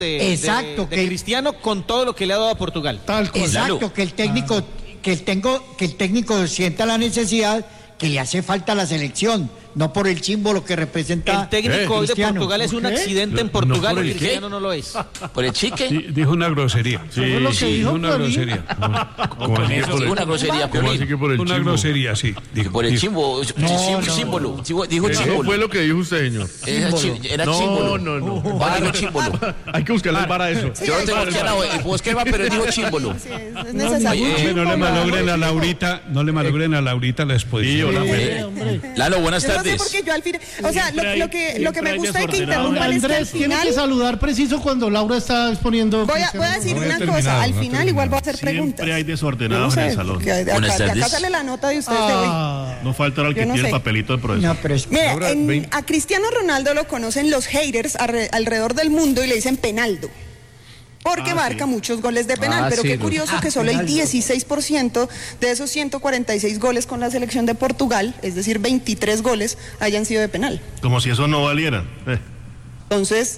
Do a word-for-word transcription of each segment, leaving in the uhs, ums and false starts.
De, Exacto, de, de que Cristiano con todo lo que le ha dado a Portugal. Tal cual. Exacto, que el técnico, ah. que el tengo, que el técnico sienta la necesidad que le hace falta a la selección, no por el símbolo que representa. El técnico hoy de Portugal es un accidente en Portugal, no y Cristiano no lo es. ¿Por el chique? Sí, dijo una grosería. Sí, fue lo que sí, dijo una grosería. ¿Cómo así que por el, una grosería, ¿Cómo así que por el una chimbo? grosería, sí. Dijo, por el chimbo, no, símbolo, no, símbolo. No. Dijo Eso símbolo. fue lo que dijo usted, señor. Era, chi, era no, símbolo. No, no, no. Va, dijo símbolo. Hay que buscarle para eso. Yo no tengo que la busqué, pero dijo símbolo. Sí, es necesario. Oye, no le malogren a Laurita, no le malogren a Laurita la exposición. Lalo, buenas tardes. No sé por qué yo al final, o sea, lo, lo que lo que me gusta es que interrumpan es que al final tiene que saludar preciso cuando Laura está exponiendo. Voy a, voy a decir una cosa, al final igual voy a hacer preguntas. Siempre hay desordenados no sé, en el salón. De acá, de acá sale la nota de ustedes ah, de hoy. No falta el que no tiene sé. el papelito de profesor. No, pero es... Mira, Laura, en, a Cristiano Ronaldo lo conocen los haters alrededor del mundo y le dicen penaldo. Porque ah, marca sí. muchos goles de penal, ah, pero sí, qué curioso ah, que solo el dieciséis por ciento de esos ciento cuarenta y seis goles con la selección de Portugal, es decir, veintitrés goles, hayan sido de penal. Como si eso no valiera. Eh. Entonces,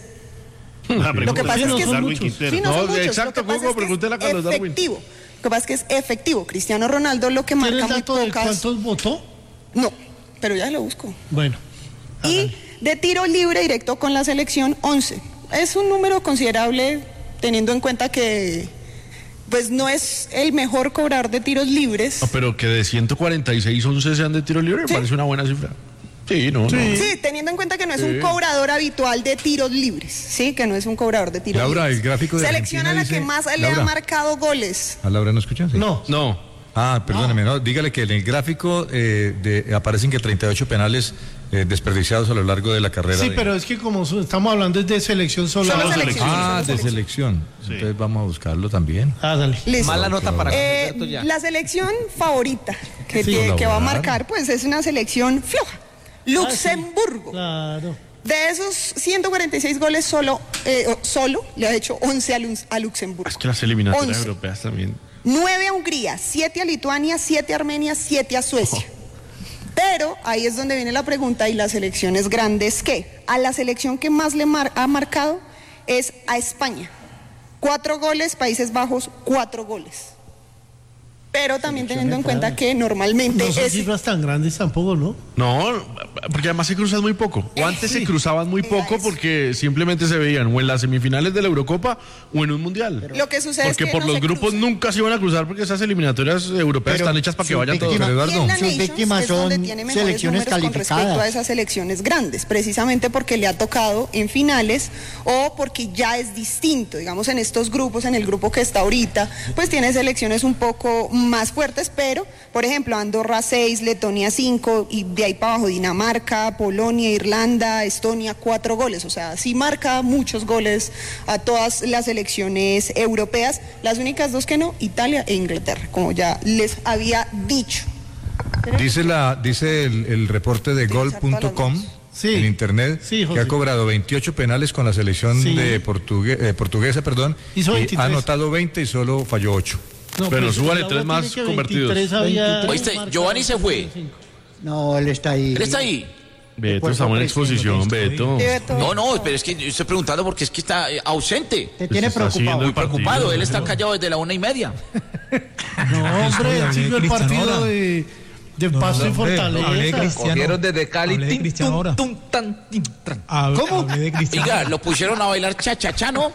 lo que pasa es que son muchos. Sí, no, son muchos. Exacto, Hugo, pregúntele a Carlos Darwin. Efectivo. Lo que pasa es que es efectivo. Cristiano Ronaldo lo que marca muy dato pocas... de cuántos votó? No, pero ya lo busco. Bueno. Y de tiro libre directo con la selección, once. Es un número considerable teniendo en cuenta que pues no es el mejor cobrador de tiros libres. No, pero que de ciento cuarenta y seis, once sean de tiro libre, ¿Sí? me parece una buena cifra. Sí, no, sí. no. Sí, teniendo en cuenta que no es sí. un cobrador habitual de tiros libres, sí, que no es un cobrador de tiros Laura, libres. el gráfico de Selecciona a la dice, que más Laura, le ha marcado goles. ¿A Laura no escuchan? Sí. No. No. Ah, perdóneme, no, dígale que en el gráfico eh, de, aparecen que treinta y ocho penales eh, desperdiciados a lo largo de la carrera. Sí, de... pero es que como estamos hablando de selección sola. Solo selección. Ah, solo de selección. Sí. Entonces vamos a buscarlo también. Ah, dale. Listo. Mala nota para eh, La selección favorita que, sí, te, que va a marcar, pues es una selección floja. Luxemburgo. Ah, sí. Claro. De esos ciento cuarenta y seis goles, solo, eh, solo le ha hecho once a, Lux, a Luxemburgo. Es que las eliminatorias once. Europeas también. nueve a Hungría, siete a Lituania, siete a Armenia, siete a Suecia. Oh. Pero ahí es donde viene la pregunta, ¿y las selecciones grandes qué? A la selección que más le mar ha marcado es a España. Cuatro goles, Países Bajos, cuatro goles. Pero también teniendo en cuenta que normalmente... No son es... cifras tan grandes tampoco, ¿no? No, porque además se cruzan muy poco. O antes sí. se cruzaban muy poco porque simplemente se veían o en las semifinales de la Eurocopa o en un Mundial. Pero lo que sucede porque es que por no los se grupos cruzan. nunca se iban a cruzar porque esas eliminatorias europeas Pero están hechas para que vayan todos. víctima, Eduardo. sus víctimas son selecciones con respecto a esas selecciones grandes, precisamente porque le ha tocado en finales o porque ya es distinto, digamos en estos grupos, en el grupo que está ahorita, pues tiene selecciones un poco más fuertes, pero por ejemplo Andorra seis, Letonia cinco y de ahí para abajo Dinamarca, Polonia, Irlanda, Estonia cuatro goles, o sea, sí marca muchos goles a todas las selecciones europeas, las únicas dos que no, Italia e Inglaterra, como ya les había dicho. Dice la dice el, el reporte de gol punto com sí, en internet sí, que ha cobrado veintiocho penales con la selección sí. de portugue, eh, portuguesa, perdón, Hizo y ha anotado veinte y solo falló ocho. No, pero pero súbale tres más convertidos. Había... ¿Oíste? Giovanni se fue. No, él está ahí. ¿Él está ahí? Beto, estamos en exposición, Beto. No, no, pero es que yo estoy preguntando porque es que está ausente. Te tiene preocupado. Muy preocupado, él está callado desde la una y media. No, hombre, él siguió el partido de... De no, Paso y Fortaleza. Cogieron desde Cali. De tin, tum, tum, tan, tin, tran. ¿Cómo? Oiga, lo pusieron a bailar cha-cha-cha, ¿no?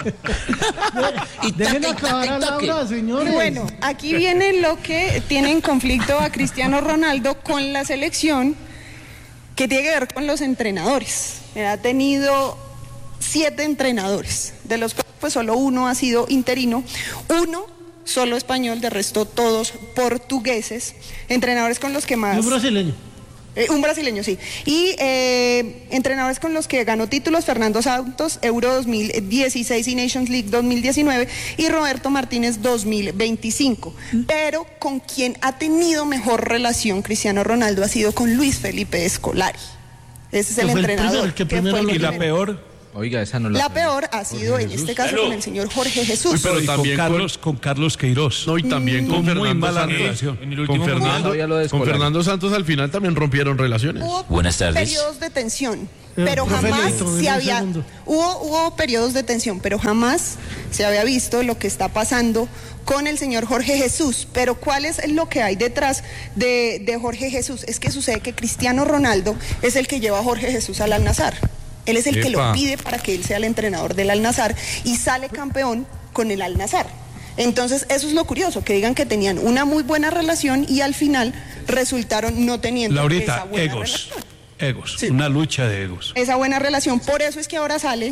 y Dejen acabar a Laura, señores. Bueno, aquí viene lo que tiene en conflicto a Cristiano Ronaldo con la selección, que tiene que ver con los entrenadores. Él ha tenido siete entrenadores, de los cuales pues solo uno ha sido interino. Uno solo español, de resto todos portugueses, entrenadores con los que más... ¿Y un brasileño? Eh, un brasileño, sí. Y eh, entrenadores con los que ganó títulos, Fernando Santos, Euro dos mil dieciséis y Nations League dos mil diecinueve, y Roberto Martínez dos mil veinticinco. ¿Mm? Pero con quien ha tenido mejor relación Cristiano Ronaldo ha sido con Luis Felipe Scolari. Ese es el entrenador. El primero, el que primero ¿Y la peor? Oiga, esa no la... La peor ha sido Jorge en Jesús. Este caso Hello. Con el señor Jorge Jesús. Uy, pero y también con Carlos, con Carlos Queiroz. No, y también mm. con Fernando muy mala Santos. relación. En el último con, Fernando, con Fernando Santos al final también rompieron relaciones. Hubo Buenas tardes. Periodos de tensión, pero jamás se había... Hubo, hubo periodos de tensión, pero jamás se había visto lo que está pasando con el señor Jorge Jesús. Pero ¿cuál es lo que hay detrás de, de Jorge Jesús? Es que sucede que Cristiano Ronaldo es el que lleva a Jorge Jesús al Al-Nassr. Él es el Epa. que lo pide para que él sea el entrenador del Al-Nassr y sale campeón con el Al-Nassr. Entonces, eso es lo curioso, que digan que tenían una muy buena relación y al final resultaron no teniendo Laurita, esa buena egos, relación. egos, Sí. una lucha de egos. Esa buena relación, por eso es que ahora sale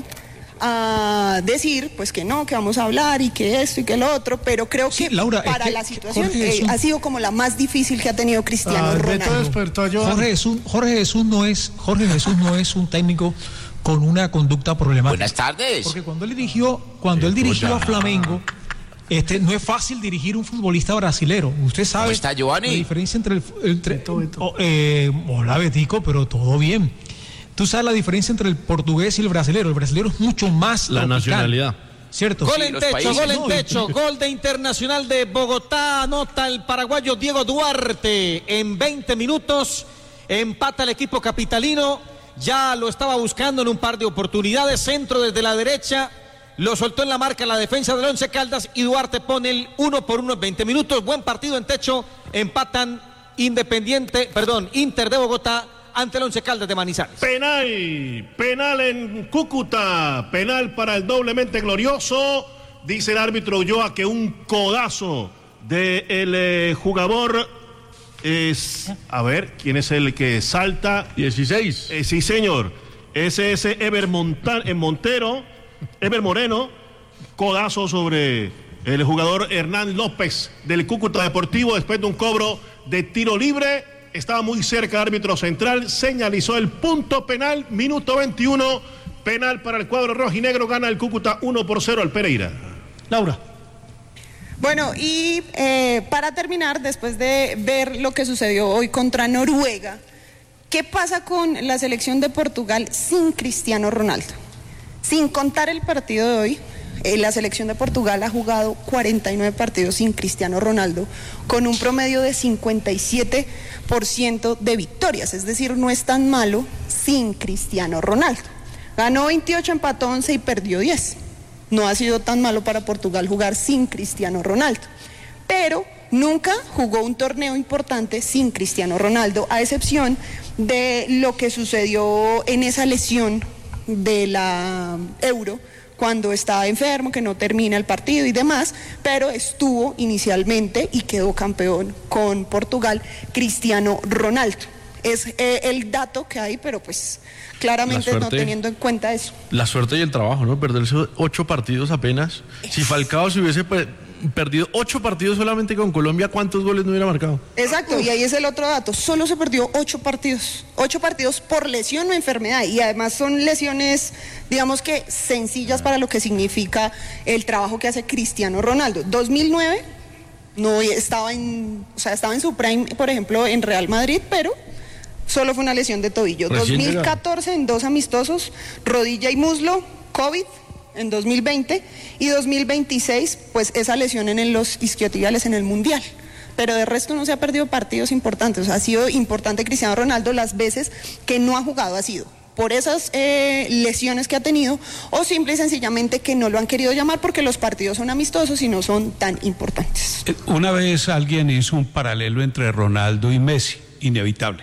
a decir, pues que no, que vamos a hablar y que esto y que lo otro, pero creo sí, que Laura, para es que la situación eh, un... ha sido como la más difícil que ha tenido Cristiano ah, Ronaldo. Jorge Jesús, Jorge Jesús no es, Jorge Jesús no es un técnico con una conducta problemática. Buenas tardes. Porque cuando él dirigió, cuando él dirigió a Flamengo, este, no es fácil dirigir un futbolista brasilero. Usted sabe ¿Cómo está, Giovanni? La diferencia entre el, entre, oh, eh, hola Betico, pero todo bien. Tú sabes la diferencia entre el portugués y el brasilero. El brasilero es mucho más la tropical, nacionalidad. ¿Cierto? Gol sí, en techo, países. gol en no, techo, gol de Internacional de Bogotá, anota el paraguayo Diego Duarte en veinte minutos, empata el equipo capitalino, ya lo estaba buscando en un par de oportunidades, centro desde la derecha, lo soltó en la marca la defensa del Once Caldas y Duarte pone el uno por uno en veinte minutos, buen partido en techo, empatan Independiente, perdón, Inter de Bogotá ante el Once Caldas de Manizales. Penal, penal en Cúcuta, penal para el doblemente glorioso, dice el árbitro Ulloa que un codazo del de eh, jugador es, a ver, ¿quién es el que salta? dieciséis. Eh, sí, señor, ese es Ever Monta- Montero, Ever Moreno, codazo sobre el jugador Hernán López del Cúcuta Deportivo después de un cobro de tiro libre. Estaba muy cerca el árbitro central, señalizó el punto penal, minuto veintiuno, penal para el cuadro rojinegro, gana el Cúcuta uno por cero al Pereira. Laura. Bueno, y eh, para terminar, después de ver lo que sucedió hoy contra Noruega, ¿qué pasa con la selección de Portugal sin Cristiano Ronaldo? Sin contar el partido de hoy, eh, la selección de Portugal ha jugado cuarenta y nueve partidos sin Cristiano Ronaldo, con un promedio de cincuenta y siete por ciento de victorias, es decir, no es tan malo sin Cristiano Ronaldo. Ganó veintiocho, empató once y perdió diez. No ha sido tan malo para Portugal jugar sin Cristiano Ronaldo, pero nunca jugó un torneo importante sin Cristiano Ronaldo, a excepción de lo que sucedió en esa lesión de la Euro, cuando estaba enfermo, que no termina el partido y demás, pero estuvo inicialmente y quedó campeón con Portugal Cristiano Ronaldo. Es eh, el dato que hay, pero pues claramente suerte, no teniendo en cuenta eso. La suerte y el trabajo, ¿no? Perderse ocho partidos apenas. Es... Si Falcao se hubiese pe- perdido ocho partidos solamente con Colombia, ¿cuántos goles no hubiera marcado? Exacto, y ahí es el otro dato. Solo se perdió ocho partidos. Ocho partidos por lesión o enfermedad. Y además son lesiones, digamos que sencillas para lo que significa el trabajo que hace Cristiano Ronaldo. dos mil nueve no estaba en, o sea, estaba en su prime, por ejemplo, en Real Madrid, pero solo fue una lesión de tobillo. Recién dos mil catorce en dos amistosos, rodilla y muslo, COVID en dos mil veinte y dos mil veintiséis, pues esa lesión en los isquiotibiales en el Mundial. Pero de resto no se ha perdido partidos importantes. O sea, ha sido importante Cristiano Ronaldo las veces que no ha jugado, ha sido por esas eh, lesiones que ha tenido o simple y sencillamente que no lo han querido llamar porque los partidos son amistosos y no son tan importantes. Una vez alguien hizo un paralelo entre Ronaldo y Messi, inevitable,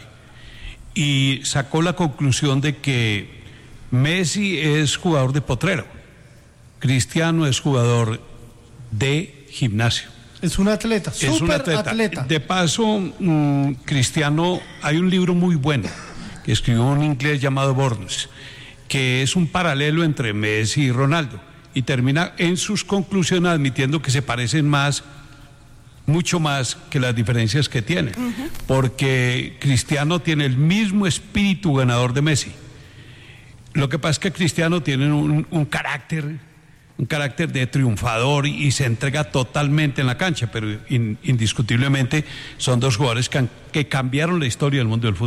y sacó la conclusión de que Messi es jugador de potrero, Cristiano es jugador de gimnasio. Es un atleta, es un atleta. atleta. De paso, mmm, Cristiano, hay un libro muy bueno que escribió un inglés llamado Burns, que es un paralelo entre Messi y Ronaldo, y termina en sus conclusiones admitiendo que se parecen más, mucho más que las diferencias que tienen, uh-huh. porque Cristiano tiene el mismo espíritu ganador de Messi. Lo que pasa es que Cristiano tiene un, un carácter... un carácter de triunfador y, y se entrega totalmente en la cancha, pero in, indiscutiblemente son dos jugadores que, han, que cambiaron la historia del mundo del fútbol.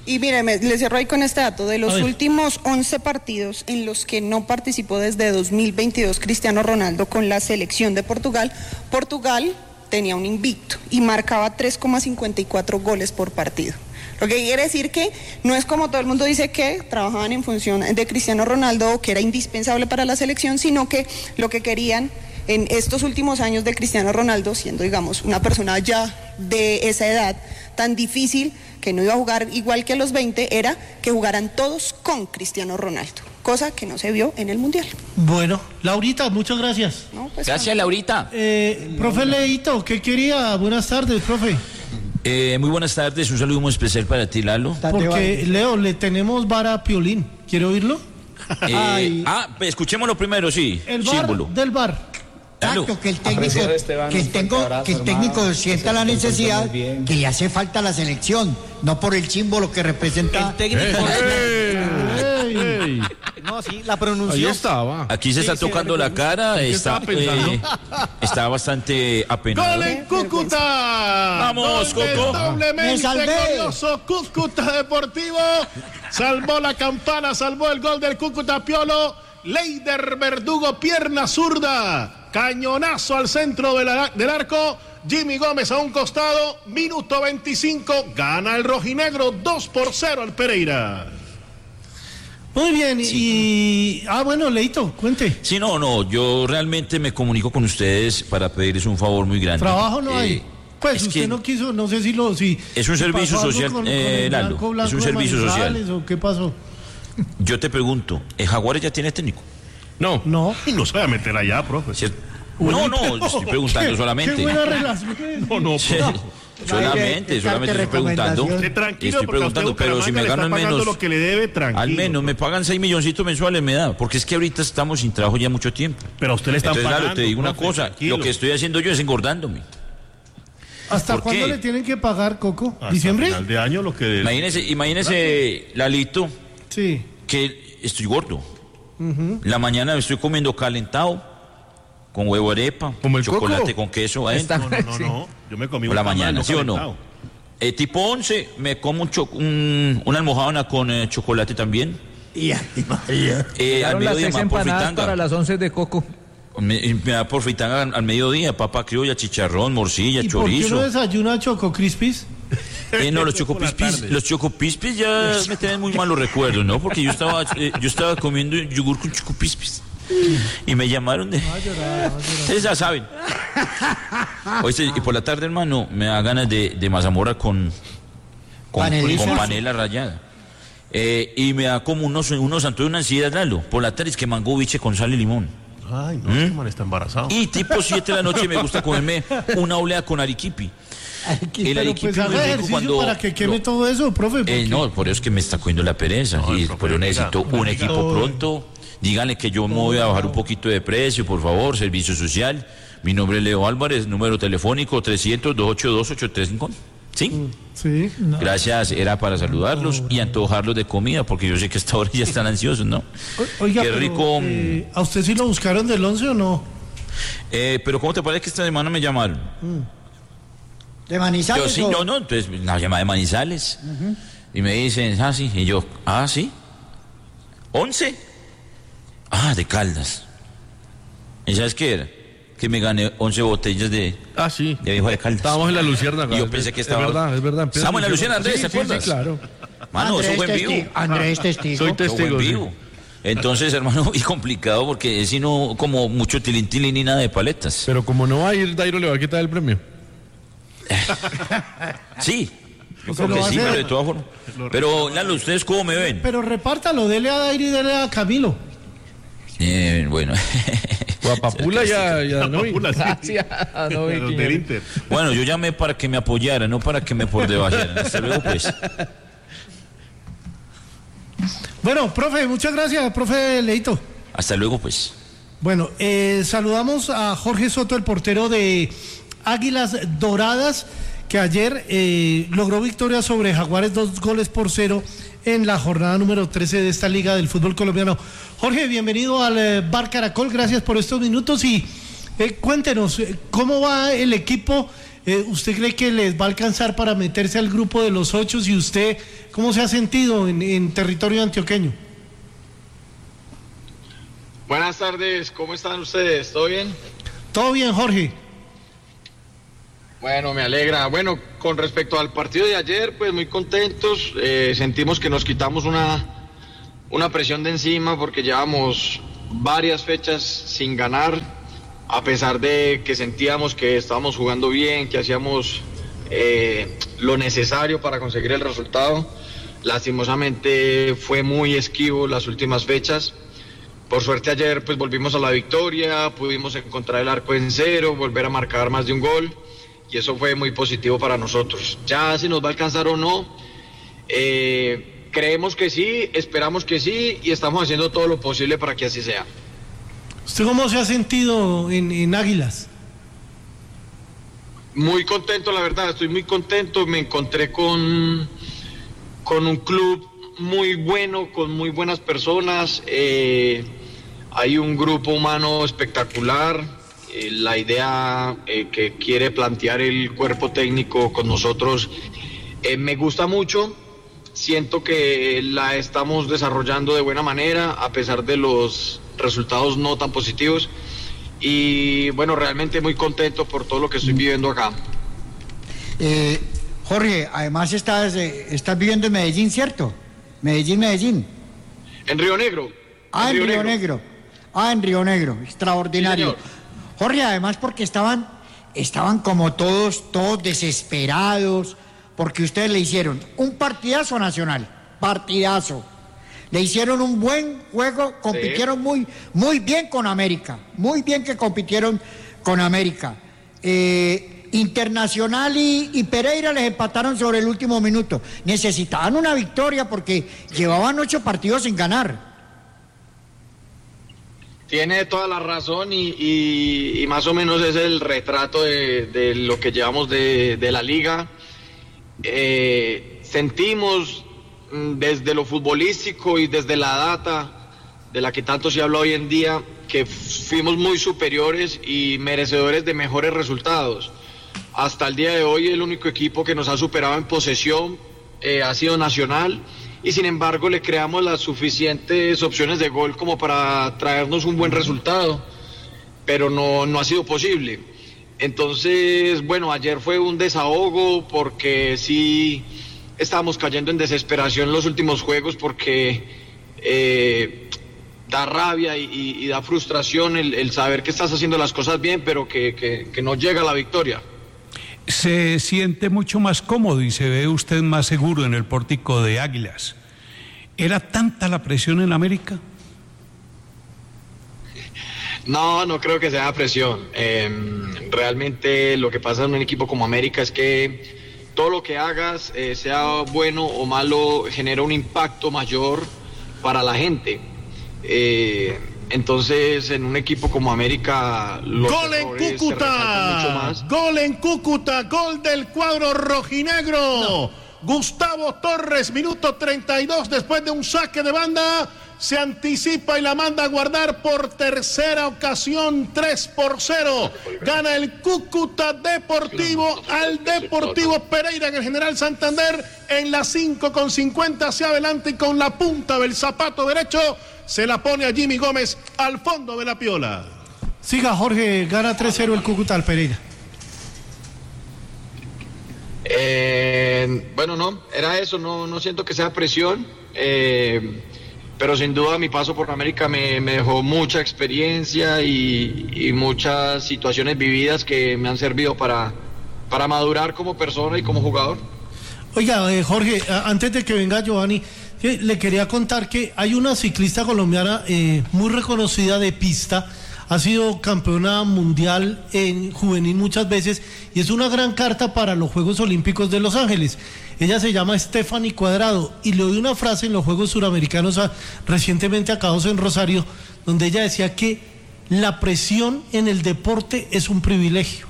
Y mire, me, le cierro ahí con este dato. De los últimos once partidos en los que no participó desde dos mil veintidós Cristiano Ronaldo con la selección de Portugal, Portugal tenía un invicto y marcaba tres coma cincuenta y cuatro goles por partido. Lo que quiere decir que no es como todo el mundo dice que trabajaban en función de Cristiano Ronaldo o que era indispensable para la selección, sino que lo que querían en estos últimos años de Cristiano Ronaldo, siendo, digamos, una persona ya de esa edad tan difícil, que no iba a jugar igual que a los veinte, era que jugaran todos con Cristiano Ronaldo, cosa que no se vio en el Mundial. Bueno, Laurita, muchas gracias. No, pues, gracias, Laurita. Eh, profe Leito, ¿qué quería? Buenas tardes, profe. Eh, muy buenas tardes, un saludo muy especial para ti, Lalo. Porque, Leo, le tenemos vara a Piolín. ¿Quiere oírlo? Eh, ah, pues escuchémoslo primero, sí. El bar símbolo del bar. Exacto, que el técnico, que el tengo, que el técnico sienta la necesidad que le hace falta a la selección, no por el símbolo que representa. El técnico. ¡Ey! ¡Ey! No, sí, la pronunció. Ahí estaba. Aquí se está sí, tocando sí, la cara, está, eh, está bastante apenado. ¡Gol en Cúcuta! ¡Vamos, Coco! Doblemente glorioso Cúcuta Deportivo. Salvó la campana, salvó el gol del Cúcuta Piolo. Leider Verdugo, pierna zurda. Cañonazo al centro de la, del arco. Jimmy Gómez a un costado. Minuto veinticinco. Gana el rojinegro dos por cero al Pereira. Muy bien, sí. Y... Ah, bueno, Leito, cuente. Sí, no, no, yo realmente me comunico con ustedes para pedirles un favor muy grande. Trabajo no eh, hay. Pues usted no quiso, no sé si lo... Si, es un si servicio social, con, eh, con Lalo, blanco, blanco es un servicio social. ¿O qué pasó? Yo te pregunto, ¿el Jaguares ya tiene técnico? No. No. Y no se va a meter allá, profe. ¿Cierto? No, no, estoy preguntando ¿Qué, solamente. Qué buena relación. No, no, sí, solamente, no, solamente estoy preguntando. Tranquilo, estoy preguntando, pero si me gano al menos lo que le debe, tranquilo. Al menos me pagan seis milloncitos mensuales, me da, porque es que ahorita estamos sin trabajo ya mucho tiempo. Pero a usted le están Entonces, pagando. Claro, te digo profe, una cosa, tranquilo. lo que estoy haciendo yo es engordándome. ¿Hasta cuándo le tienen que pagar, Coco? Hasta ¿Diciembre? final de año lo que... Imagínese, imagínese, Lalito, sí. que estoy gordo. Uh-huh. La mañana estoy comiendo calentado, con huevo arepa, como el chocolate Coco. con queso adentro. No, no, no, no, yo me comí por la un mañana, ¿sí o no? calentado. Eh, tipo once, me como un, cho un una almohadona con eh, chocolate también. Ya, ya. Eh, al mediodía me da por fritanga. Para las once de Coco. Me, me da por fritanga al, al mediodía, papa criolla, chicharrón, morcilla, ¿Y chorizo. ¿Por qué no desayuna Choco Crispis? Eh, no, los chocopispis, los chocopispis ya me tienen muy malos recuerdos, ¿no? Porque yo estaba, eh, yo estaba comiendo yogur con chocopispis y me llamaron de... No, llorar, no, ustedes ya saben. Oye, y por la tarde, hermano, me da ganas de, de mazamorra con, con, con panela rallada. Eh, y me da como unos, unos antojos de una ansiedad, Lalo. Por la tarde es que mango biche con sal y limón. Ay, no, ¿Mm? este man está embarazado. Y tipo siete de la noche me gusta comerme una olea con arequipi. El arequipi pues, es rico cuando... para que queme lo, todo eso, profe. Eh, no, por eso es que me está cogiendo la pereza. No, y por eso necesito un equipo todo. Pronto. Díganle que yo me voy a bajar un poquito de precio, por favor. Servicio social. Mi nombre es Leo Álvarez, número telefónico trescientos, doscientos ochenta y dos, ochocientos treinta y cinco. ¿Sí? Sí. No. Gracias, era para saludarlos no, y antojarlos de comida, porque yo sé que hasta ahora ya están ansiosos, ¿no? Oiga, qué rico. Pero, eh, ¿a usted sí lo buscaron del once o no? Eh, pero ¿cómo te parece que esta semana me llamaron? ¿De Manizales? Yo sí, o... no, no, entonces una llamada de Manizales. Uh-huh. Y me dicen, ah, sí, y yo, ah, sí. ¿Once? Ah, de Caldas. ¿Y sabes qué era? Que me gané once botellas de, ah, sí. de viejo de Caldas. Estábamos en la Lucierna. Y yo pensé que estaba... Es verdad, es verdad. Estamos en la Lucierna, Andrés, sí, ¿te acuerdas? Sí, sí, claro. Mano, Andrés eso fue en vivo. Testigo. Andrés testigo. Soy testigo. En vivo. Entonces, hermano, y complicado porque es sino como mucho tilín tilín y nada de paletas. Pero como no va a ir, Dairo le va a quitar el premio. Sí. Yo creo que sí, pero de todas formas. Pero, Lalo, ¿ustedes cómo me ven? Pero repártalo, dele a Dairo y dele a Camilo. Eh, bueno. Guapapula ya, ya no vi. Gracias, no vi del Inter. Bueno, yo llamé para que me apoyaran, no para que me por debajeran. Hasta luego, pues. Bueno, profe, muchas gracias, profe Leito. Hasta luego, pues. Bueno, eh, saludamos a Jorge Soto, el portero de Águilas Doradas, que ayer eh, logró victoria sobre Jaguares, dos goles por cero en la jornada número trece de esta Liga del Fútbol Colombiano. Jorge, bienvenido al eh, Bar Caracol, gracias por estos minutos y eh, cuéntenos, ¿cómo va el equipo Eh, ¿Usted cree que les va a alcanzar para meterse al grupo de los ocho? ¿Y usted cómo se ha sentido en, en territorio antioqueño? Buenas tardes, ¿cómo están ustedes? ¿Todo bien? Todo bien, Jorge. Bueno, me alegra. Bueno, con respecto al partido de ayer, pues muy contentos. Eh, sentimos que nos quitamos una, una presión de encima porque llevamos varias fechas sin ganar, a pesar de que sentíamos que estábamos jugando bien, que hacíamos eh, lo necesario para conseguir el resultado. Lastimosamente fue muy esquivo las últimas fechas. Por suerte ayer pues volvimos a la victoria, pudimos encontrar el arco en cero, volver a marcar más de un gol y eso fue muy positivo para nosotros. Ya si nos va a alcanzar o no, eh, creemos que sí, esperamos que sí y estamos haciendo todo lo posible para que así sea. ¿Usted cómo se ha sentido en, en Águilas? Muy contento, la verdad, estoy muy contento. Me encontré con, con un club muy bueno, con muy buenas personas. Eh, hay un grupo humano espectacular. Eh, la idea eh, que quiere plantear el cuerpo técnico con nosotros eh, me gusta mucho. Siento que la estamos desarrollando de buena manera, a pesar de los resultados no tan positivos. Y bueno, realmente muy contento por todo lo que estoy viviendo acá. Eh, Jorge, además estás, eh, estás viviendo en Medellín, ¿cierto? Medellín, Medellín. En Río Negro. Ah, en, en Río, Río Negro. Negro. Ah, en Río Negro. Extraordinario. Sí, Jorge, además porque estaban, estaban como todos, todos desesperados, porque ustedes le hicieron un partidazo Nacional, partidazo. Le hicieron un buen juego, compitieron sí. muy, muy bien con América, muy bien que compitieron con América. Eh, Internacional y, y Pereira les empataron sobre el último minuto. Necesitaban una victoria porque llevaban ocho partidos sin ganar. Tiene toda la razón y, y, y más o menos es el retrato de, de lo que llevamos de, de la liga. Eh, sentimos desde lo futbolístico y desde la data de la que tanto se habla hoy en día que fuimos muy superiores y merecedores de mejores resultados. Hasta el día de hoy el único equipo que nos ha superado en posesión eh, ha sido Nacional y sin embargo le creamos las suficientes opciones de gol como para traernos un buen resultado, pero no, no ha sido posible. Entonces, bueno, ayer fue un desahogo porque sí estábamos cayendo en desesperación en los últimos juegos porque eh, da rabia y, y, y da frustración el, el saber que estás haciendo las cosas bien, pero que, que, que no llega a la victoria. Se siente mucho más cómodo y se ve usted más seguro en el pórtico de Águilas. ¿Era tanta la presión en América? No, no creo que sea presión. Eh, realmente lo que pasa en un equipo como América es que todo lo que hagas, eh, sea bueno o malo, genera un impacto mayor para la gente. Eh, entonces, en un equipo como América, los ¡gol en Cúcuta! Mucho más. ¡Gol en Cúcuta! ¡Gol del cuadro rojinegro! No. Gustavo Torres, minuto treinta y dos, después de un saque de banda, se anticipa y la manda a guardar por tercera ocasión, tres por cero. Gana el Cúcuta Deportivo al Deportivo Pereira en el General Santander en las cinco con cincuenta hacia adelante y con la punta del zapato derecho se la pone a Jimmy Gómez al fondo de la piola. Siga, Jorge, gana tres cero el Cúcuta al Pereira. Eh, bueno, no, era eso, no, no siento que sea presión. Eh, Pero sin duda mi paso por América me, me dejó mucha experiencia y, y muchas situaciones vividas que me han servido para, para madurar como persona y como jugador. Oiga, eh, Jorge, antes de que venga Giovanni, eh, le quería contar que hay una ciclista colombiana eh, muy reconocida de pista, ha sido campeona mundial en juvenil muchas veces y es una gran carta para los Juegos Olímpicos de Los Ángeles. Ella se llama Stephanie Cuadrado y le doy una frase en los Juegos Suramericanos a, recientemente acabados en Rosario, donde ella decía que la presión en el deporte es un privilegio.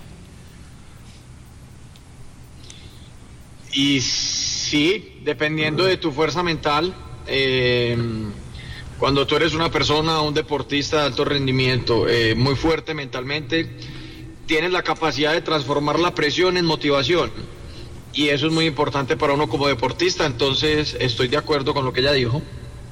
Y sí, dependiendo de tu fuerza mental, eh, cuando tú eres una persona, un deportista de alto rendimiento, eh, muy fuerte mentalmente, tienes la capacidad de transformar la presión en motivación. Y eso es muy importante para uno como deportista, entonces estoy de acuerdo con lo que ella dijo.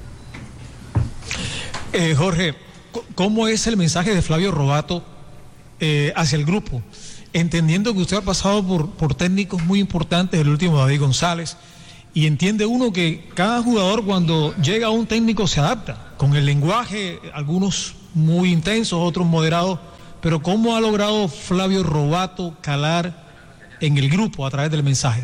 Eh, Jorge, ¿cómo es el mensaje de Flavio Robato eh, hacia el grupo? Entendiendo que usted ha pasado por, por técnicos muy importantes, el último David González, y entiende uno que cada jugador cuando llega a un técnico se adapta, con el lenguaje, algunos muy intensos, otros moderados, pero ¿cómo ha logrado Flavio Robato calar en el grupo a través del mensaje?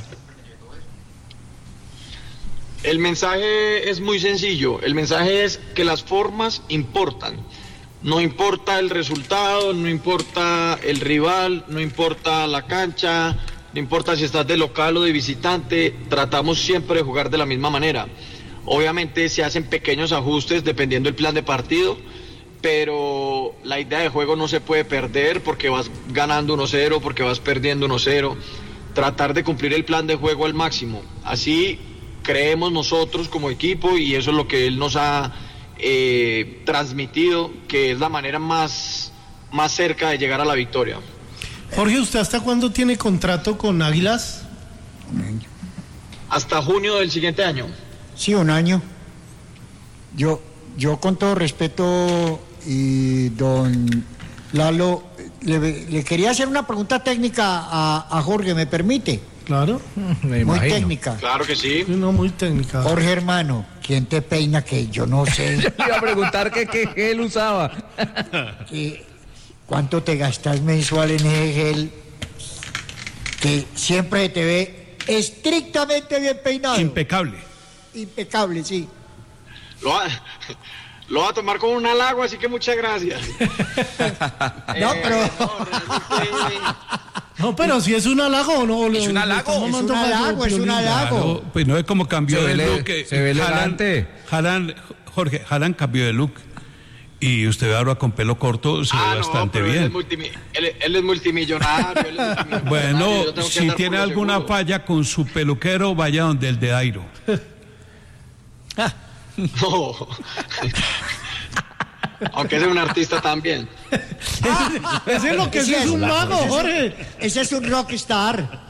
El mensaje es muy sencillo, el mensaje es que las formas importan, no importa el resultado, no importa el rival, no importa la cancha, no importa si estás de local o de visitante, tratamos siempre de jugar de la misma manera. Obviamente se hacen pequeños ajustes dependiendo del plan de partido, pero la idea de juego no se puede perder porque vas ganando uno cero, porque vas perdiendo uno cero. Tratar de cumplir el plan de juego al máximo. Así creemos nosotros como equipo y eso es lo que él nos ha eh, transmitido, que es la manera más, más cerca de llegar a la victoria. Jorge, ¿usted hasta cuándo tiene contrato con Águilas? Un año. Hasta junio del siguiente año. Sí, un año. Yo, yo con todo respeto, y don Lalo, le, le quería hacer una pregunta técnica a, a Jorge, ¿me permite? Claro, me imagino. Muy técnica. Claro que sí. No, muy técnica. Jorge, hermano, ¿quién te peina? Que yo no sé. Yo iba a preguntar qué gel usaba. ¿Qué, ¿Cuánto te gastas mensual en ese gel? Que siempre te ve estrictamente bien peinado. Impecable. Impecable, sí. Lo va, lo va a tomar como un halago, así que muchas gracias. No, pero... Eh, no, realmente... No, pero si es un halago, ¿no? Es un halago, es un halago, es un halago. Claro, pues no es como cambió Se de ve look. le- eh, se ve Haaland- elegante. Haaland, Jorge, Haaland cambió de look. Y usted ahora con pelo corto se Ah, ve no, bastante pero él bien. es, multimi- él, él es multimillonario. Él es multimillonario. Bueno, Yo tengo que si andar tiene por lo alguna seguro. falla con su peluquero, vaya donde el de Dairo. No. Aunque sea un artista también. Ese es lo que Ese es, es un un- mago, ese es- Jorge. Ese es un rockstar.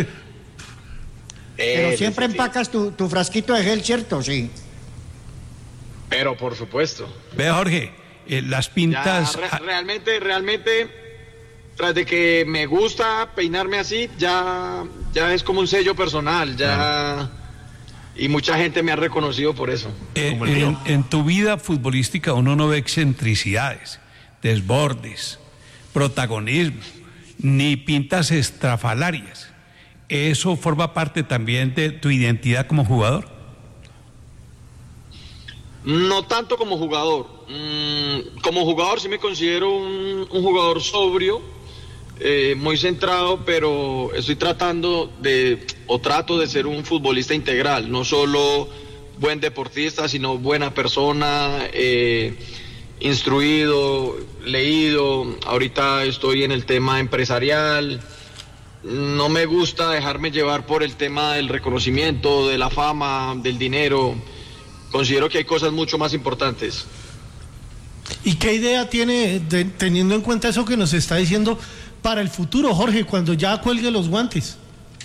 Eh, Pero siempre sí, sí. empacas tu, tu frasquito de gel, ¿cierto? Sí. Pero por supuesto. Ve, Jorge, eh, las Ya, pintas... re- realmente, realmente, tras de que me gusta peinarme así, ya, ya es como un sello personal, ya... Y mucha gente me ha reconocido por eso. Eh, Como el mío. en, en tu vida futbolística uno no ve excentricidades, desbordes, protagonismo, ni pintas estrafalarias. ¿Eso forma parte también de tu identidad como jugador? No tanto como jugador. Mm, como jugador sí me considero un, un jugador sobrio, eh, muy centrado, pero estoy tratando de, o trato de ser un futbolista integral, no solo buen deportista, sino buena persona, eh, instruido, leído. Ahorita estoy en el tema empresarial. No me gusta dejarme llevar por el tema del reconocimiento, de la fama, del dinero. Considero que hay cosas mucho más importantes. ¿Y qué idea tiene, de- teniendo en cuenta eso que nos está diciendo, para el futuro, Jorge, cuando ya cuelgue los guantes?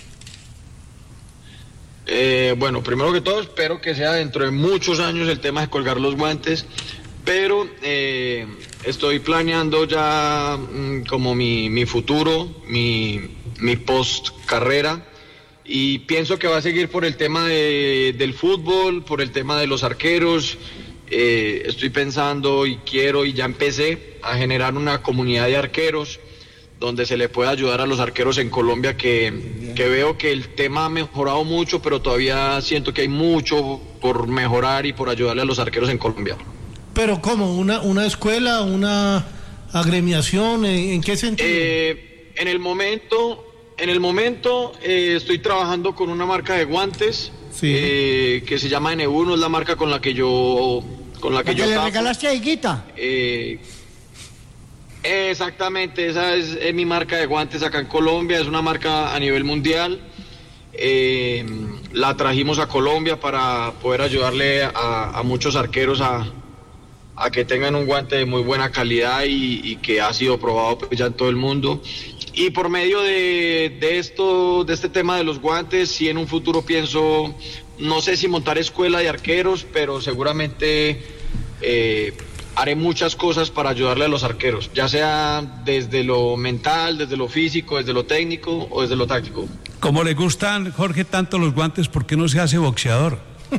Eh, bueno, primero que todo espero que sea dentro de muchos años el tema de colgar los guantes, pero eh, estoy planeando ya mm, como mi, mi futuro, mi, mi post carrera, y pienso que va a seguir por el tema de- del fútbol, por el tema de los arqueros. Eh, estoy pensando y quiero y ya empecé a generar una comunidad de arqueros donde se le pueda ayudar a los arqueros en Colombia, que, que veo que el tema ha mejorado mucho, pero todavía siento que hay mucho por mejorar y por ayudarle a los arqueros en Colombia. Pero ¿cómo? ¿Una, una escuela, una agremiación? ¿En, en qué sentido? Eh, en el momento, en el momento eh, estoy trabajando con una marca de guantes Sí. eh, que se llama N uno, es la marca con la que yo con la que ¿La yo que le tapo. regalaste a Higuita? Eh, exactamente, esa es, es mi marca de guantes acá en Colombia, es una marca a nivel mundial. Eh, la trajimos a Colombia para poder ayudarle a, a muchos arqueros a, a que tengan un guante de muy buena calidad y, y que ha sido probado pues, ya en todo el mundo. y por medio de, de esto, de este tema de los guantes, sí en un futuro pienso, no sé si montar escuela de arqueros, pero seguramente eh, haré muchas cosas para ayudarle a los arqueros, ya sea desde lo mental, desde lo físico, desde lo técnico o desde lo táctico. Como le gustan, Jorge, tanto los guantes, ¿por qué no se hace boxeador?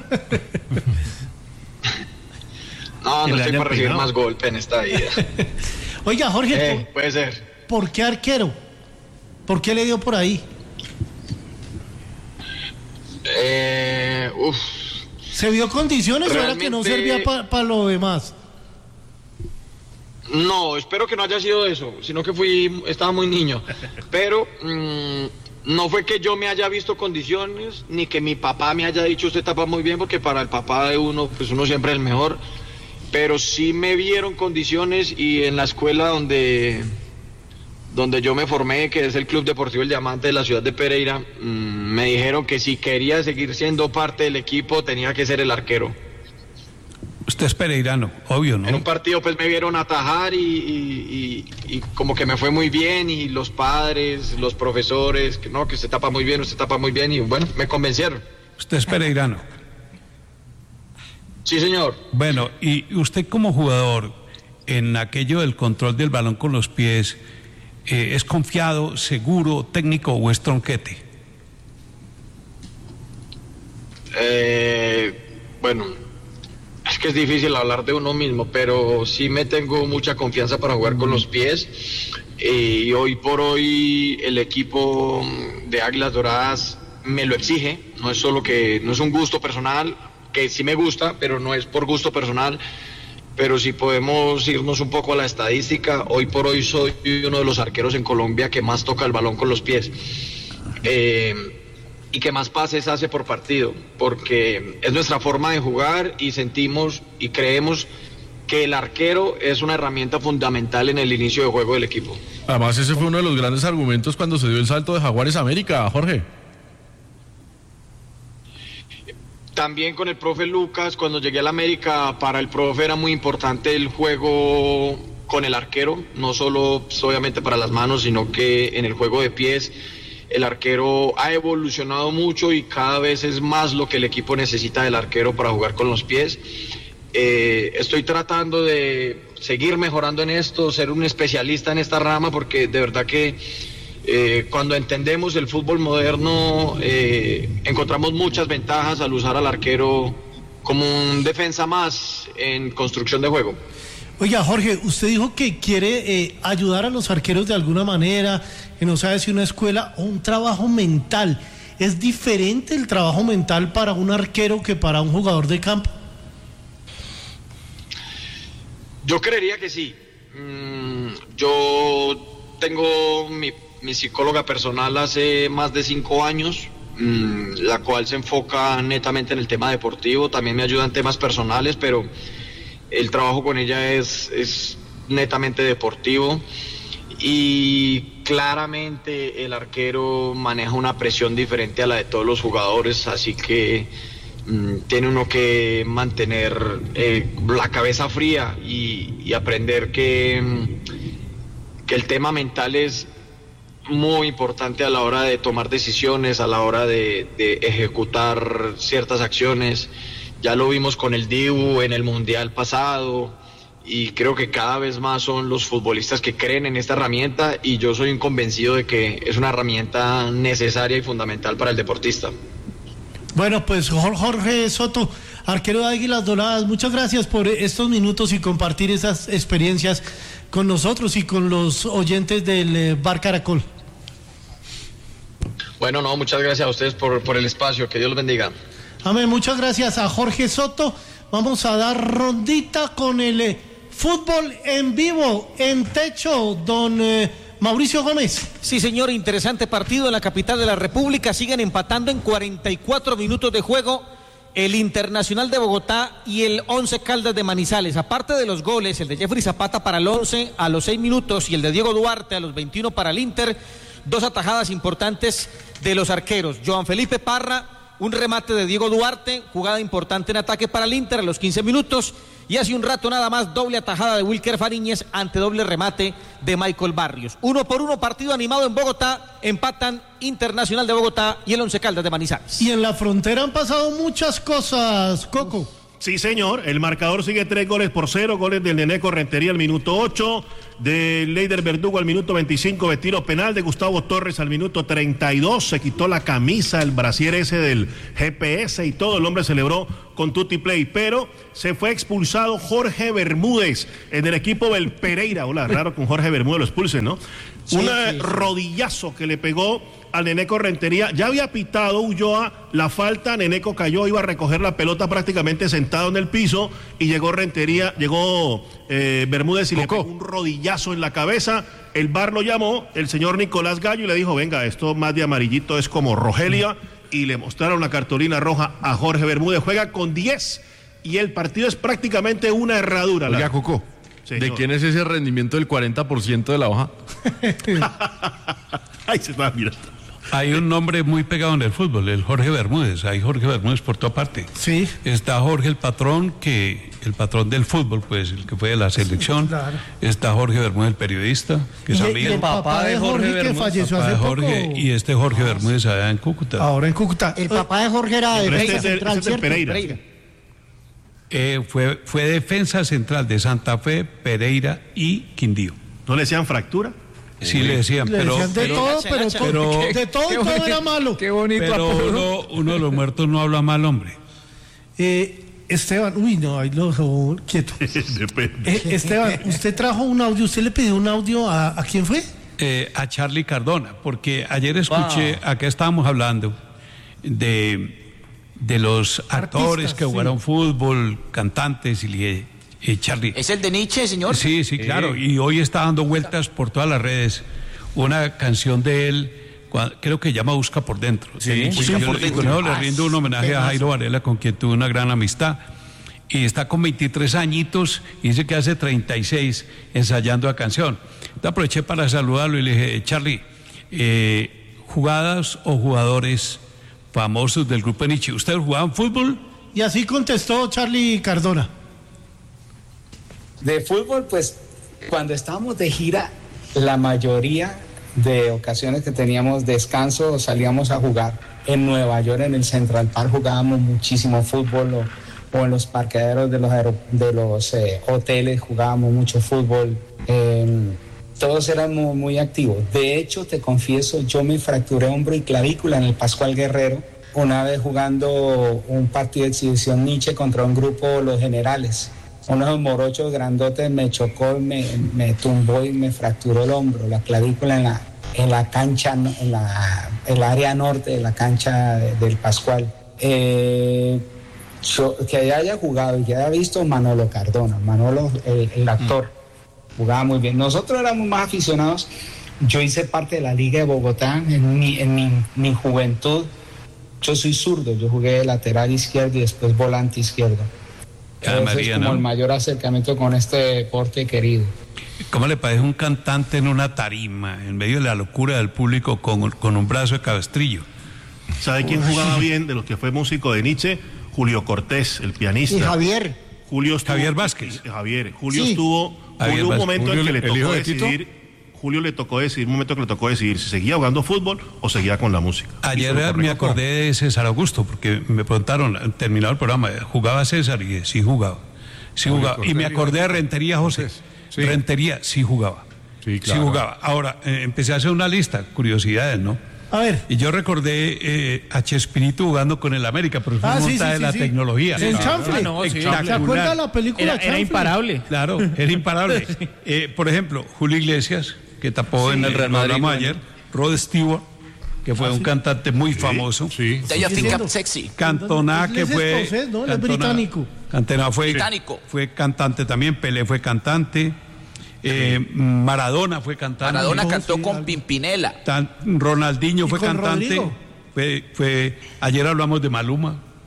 No, no estoy para recibir más golpe en esta vida. Oiga, Jorge, eh, ¿por, puede ser. ¿Por qué arquero? ¿Por qué le dio por ahí? Eh, uf. ¿Se vio condiciones o era que no servía para pa lo demás? No, espero que no haya sido eso, sino que fui, estaba muy niño. Pero mmm, no fue que yo me haya visto condiciones, ni que mi papá me haya dicho usted tapa muy bien, porque para el papá de uno, pues uno siempre es el mejor. Pero sí me vieron condiciones, y en la escuela donde, donde yo me formé, que es el Club Deportivo El Diamante de la ciudad de Pereira, mmm, me dijeron que si quería seguir siendo parte del equipo tenía que ser el arquero. Usted es pereirano, obvio, ¿no? En un partido pues me vieron atajar y, y, y, y como que me fue muy bien, y los padres, los profesores, que no, que usted tapa muy bien, usted tapa muy bien, y bueno, me convencieron. Usted es pereirano. Sí, señor. Bueno, y usted como jugador, en aquello del control del balón con los pies, eh, ¿es confiado, seguro, técnico o es tronquete? Eh, bueno, es que es difícil hablar de uno mismo, pero sí me tengo mucha confianza para jugar con los pies, eh, y hoy por hoy el equipo de Águilas Doradas me lo exige. No es solo que, no es un gusto personal, que sí me gusta, pero no es por gusto personal. Pero si podemos irnos un poco a la estadística, hoy por hoy soy uno de los arqueros en Colombia que más toca el balón con los pies, eh, y que más pases hace por partido, porque es nuestra forma de jugar, y sentimos y creemos que el arquero es una herramienta fundamental en el inicio de juego del equipo. Además, ese fue uno de los grandes argumentos cuando se dio el salto de Jaguares a América, Jorge. También con el profe Lucas, cuando llegué a la América, para el profe era muy importante el juego con el arquero, no solo pues, obviamente para las manos, sino que en el juego de pies el arquero ha evolucionado mucho, y cada vez es más lo que el equipo necesita del arquero para jugar con los pies. Eh, estoy tratando de seguir mejorando en esto, ser un especialista en esta rama, porque de verdad que Eh, cuando entendemos el fútbol moderno, eh, encontramos muchas ventajas al usar al arquero como un defensa más en construcción de juego. Oiga, Jorge, usted dijo que quiere eh, ayudar a los arqueros de alguna manera, que no sabe si una escuela o un trabajo mental. ¿Es diferente el trabajo mental para un arquero que para un jugador de campo? Yo creería que sí. Mm, yo tengo mi Mi psicóloga personal hace más de cinco años, mmm, la cual se enfoca netamente en el tema deportivo, también me ayuda en temas personales, pero el trabajo con ella es, es netamente deportivo, y claramente el arquero maneja una presión diferente a la de todos los jugadores, así que mmm, tiene uno que mantener eh, la cabeza fría y, y aprender que, que el tema mental es muy importante a la hora de tomar decisiones, a la hora de, de ejecutar ciertas acciones. Ya lo vimos con el Dibu en el Mundial pasado, y creo que cada vez más son los futbolistas que creen en esta herramienta, y yo soy un convencido de que es una herramienta necesaria y fundamental para el deportista. Bueno, pues Jorge Soto, arquero de Águilas Doradas, muchas gracias por estos minutos y compartir esas experiencias con nosotros y con los oyentes del Bar Caracol. Bueno, no, muchas gracias a ustedes por, por el espacio, que Dios los bendiga. Amén, muchas gracias a Jorge Soto. Vamos a dar rondita con el eh, fútbol en vivo, en techo, don eh, Mauricio Gómez. Sí, señor, interesante partido en la capital de la República. Siguen empatando en cuarenta y cuatro minutos de juego el Internacional de Bogotá y el Once Caldas de Manizales. Aparte de los goles, el de Jeffrey Zapata para el once a los seis minutos y el de Diego Duarte a los veintiuno para el Inter, dos atajadas importantes de los arqueros. Joan Felipe Parra, un remate de Diego Duarte, jugada importante en ataque para el Inter a los quince minutos, y hace un rato nada más doble atajada de Wilker Fariñez ante doble remate de Michael Barrios. Uno por uno, partido animado en Bogotá, empatan Internacional de Bogotá y el Once Caldas de Manizales. Y en la frontera han pasado muchas cosas, Coco. Sí, señor, el marcador sigue tres goles por cero, goles del Neneco Rentería al minuto ocho, de Leider Verdugo al minuto veinticinco de tiro penal, de Gustavo Torres al minuto treinta y dos, se quitó la camisa, el brasier ese del G P S y todo, el hombre celebró con tutti play, pero se fue expulsado Jorge Bermúdez en el equipo del Pereira. Hola, raro con Jorge Bermúdez lo expulsen, ¿no? Sí, un sí, sí. rodillazo que le pegó al Neneco Rentería. Ya había pitado Ulloa la falta, Neneco cayó, iba a recoger la pelota prácticamente sentado en el piso y llegó Rentería, llegó eh, Bermúdez y Coco. Le pegó un rodillazo en la cabeza. El V A R lo llamó, el señor Nicolás Gallo, y le dijo, venga, esto más de amarillito es como Rogelia, y le mostraron la cartulina roja a Jorge Bermúdez. Juega con diez y el partido es prácticamente una herradura. Oiga, Coco, señor. ¿De quién es ese rendimiento del cuarenta por ciento de la hoja? Ay, se va mirando. Hay un nombre muy pegado en el fútbol, el Jorge Bermúdez. Hay Jorge Bermúdez por toda parte. Sí. Está Jorge el patrón, que el patrón del fútbol, pues, el que fue de la selección. Claro. Está Jorge Bermúdez, el periodista, que es y, amigo. Y el papá de Jorge, Jorge que falleció hace Jorge, poco. Y este Jorge Bermúdez allá en Cúcuta. Ahora en Cúcuta. El papá de Jorge era de defensa este central, este ¿cierto? Pereira. Pereira. Eh, fue, fue defensa central de Santa Fe, Pereira y Quindío. ¿No le decían fractura? Sí, le decían, le pero, decían de pero, todo, pero, pero todo, de todo, todo bonito, era malo. Qué bonito. Pero uno, uno de los muertos no habla mal, hombre. Eh, Esteban, uy, no, ahí lo dejó quieto. eh, Esteban, usted trajo un audio, ¿usted le pidió un audio a, a quién fue? Eh, a Charlie Cardona, porque ayer escuché, wow. Acá estábamos hablando de, de los actores Artistas, que jugaron sí. fútbol, cantantes, y le Eh, Charlie. ¿Es el de Nietzsche, señor? Sí, sí, claro. Eh. Y hoy está dando vueltas por todas las redes una canción de él, creo que llama Busca por Dentro. Sí, sí, Busca yo, por yo, Dentro. yo le rindo un homenaje a Jairo Varela, con quien tuve una gran amistad. Y está con veintitrés añitos y dice que hace treinta y seis ensayando la canción. Entonces aproveché para saludarlo y le dije, Charlie, eh, ¿jugadas o jugadores famosos del grupo Nietzsche? ¿Ustedes jugaban fútbol? Y así contestó Charlie Cardona. De fútbol, pues cuando estábamos de gira, la mayoría de ocasiones que teníamos descanso salíamos a jugar. En Nueva York, en el Central Park, jugábamos muchísimo fútbol, o, o en los parqueaderos de los, aer- de los eh, hoteles jugábamos mucho fútbol. Eh, todos éramos muy activos. De hecho, te confieso, yo me fracturé hombro y clavícula en el Pascual Guerrero, una vez jugando un partido de exhibición Nietzsche contra un grupo, Los Generales. Uno de los morochos grandotes me chocó, me, me tumbó y me fracturó el hombro, la clavícula en la, en la cancha, en la el área norte de la cancha de, del Pascual. Eh, yo, que haya jugado y que haya visto Manolo Cardona, Manolo, el, el actor, jugaba muy bien. Nosotros éramos más aficionados. Yo hice parte de la Liga de Bogotá en mi, en mi, mi juventud. Yo soy zurdo, yo jugué de lateral izquierdo y después volante izquierdo. Ah, Ese María, es como ¿no? el mayor acercamiento con este deporte querido. ¿Cómo le parece un cantante en una tarima, en medio de la locura del público, con, con un brazo de cabestrillo? ¿Sabe quién jugaba bien de los que fue músico de Nietzsche? Julio Cortés, el pianista. Y Javier. Julio estuvo, Javier Vázquez. Javier. Julio Sí. estuvo. Javier Hubo un Vázquez. momento Julio, en que le el tocó hijo de Tito. decidir. Julio le tocó decidir, un momento que le tocó decidir si seguía jugando fútbol o seguía con la música. Ayer me acordé de César Augusto, porque me preguntaron, terminado el programa, ¿jugaba César? Y dije, sí jugaba. Sí jugaba. Y me acordé de Rentería, José. Sí. Rentería, sí jugaba. Sí, claro. Sí jugaba. Ahora, eh, empecé a hacer una lista, curiosidades, ¿no? A ver. Y yo recordé eh, a Chespirito jugando con el América, pero fue Ah, sí, montada sí, de sí, la sí. tecnología. El Claro. chanfle. Ah, no, sí, ¿Se acuerda de la película Era, Chanfle? era imparable. Claro, era imparable. eh, por ejemplo, Julio Iglesias, que tapó Sí, en el Real Madrid Madrid, ayer. Rod Stewart, que fue Ah, un sí. cantante muy famoso. Sí. Do you think siendo. I'm sexy? Cantona, Él que es fue. escocés, ¿no? Él es Cantona- británico. Cantona fue, Británico. fue cantante también. Pelé fue cantante. eh, Maradona fue cantante. Maradona no, cantó sí, con algo. Pimpinela. Tan- Ronaldinho ¿Y fue con cantante. Rodrigo? Fue, fue, ayer hablamos de Maluma,